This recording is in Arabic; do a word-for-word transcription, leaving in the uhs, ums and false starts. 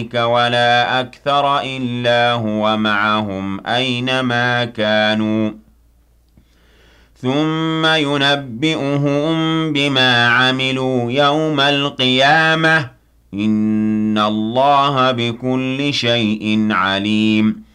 ولا أكثر إلا هو معهم أينما كانوا ثم ينبئهم بما عملوا يوم القيامة إن الله بكل شيء عليم